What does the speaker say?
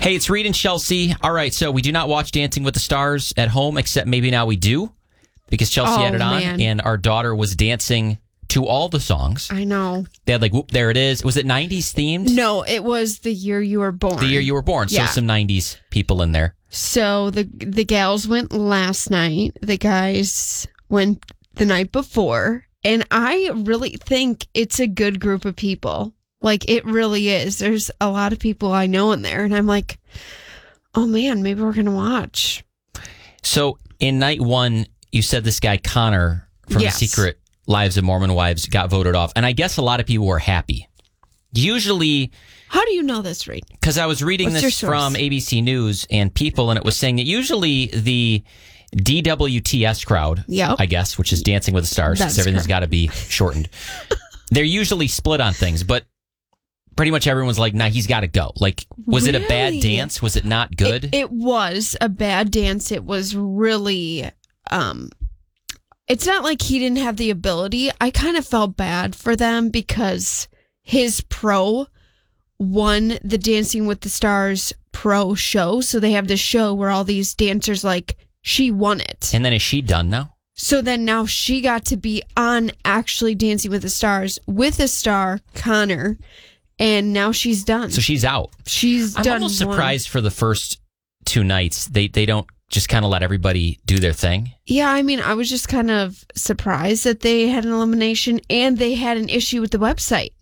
Hey, it's Reed and Chelsea. All right, so we do not watch Dancing with the Stars at home, except maybe now we do, because Chelsea had it on, and our daughter was dancing to all the songs. I know. They had like, whoop, there it is. Was it 90s themed? No, it was the year you were born. The year you were born. Yeah. So some 90s people in there. So the gals went last night. The guys went the night before. And I really think it's a good group of people. Like, it really is. There's a lot of people I know in there. And I'm like, oh, man, maybe we're going to watch. So in night one, you said this guy Connor from The Secret Lives of Mormon Wives got voted off. And I guess a lot of people were happy. Usually... How do you know this, Reed? Because I was reading this from ABC News and People, and it was saying that usually the DWTS crowd, I guess, which is Dancing with the Stars, because everything's got to be shortened, they're usually split on things, but pretty much everyone's like, nah, he's got to go. Like, was it a bad dance? Was it not good? It was a bad dance. It was really... it's not like he didn't have the ability. I kind of felt bad for them because his pro won the Dancing with the Stars pro show. So they have this show where all these dancers, like, she won it. And then is she done now? So then now she got to be on actually Dancing with the Stars with a star, Connor, and now she's done. So she's out. I'm almost surprised for the first two nights. They don't just kind of let everybody do their thing. Yeah, I mean, I was just kind of surprised that they had an elimination and they had an issue with the website.